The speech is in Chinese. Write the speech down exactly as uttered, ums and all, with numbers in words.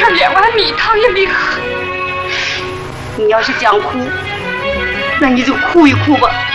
儿连碗蜜汤也没喝。 你要是想哭，那你就哭一哭吧。